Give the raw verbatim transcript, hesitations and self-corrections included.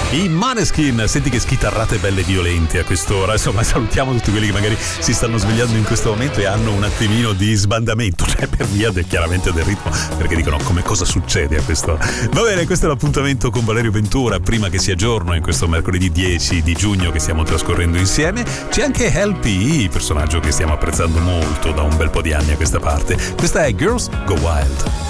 I Maneskin, senti che schitarrate belle violente a quest'ora. Insomma, salutiamo tutti quelli che magari si stanno svegliando in questo momento e hanno un attimino di sbandamento, cioè per via del, chiaramente del ritmo, perché dicono come cosa succede a quest'ora. Va bene, questo è l'appuntamento con Valerio Ventura prima che sia giorno, in questo mercoledì dieci di giugno che stiamo trascorrendo insieme. C'è anche L P, personaggio che stiamo apprezzando molto da un bel po' di anni a questa parte. Questa è Girls Go Wild.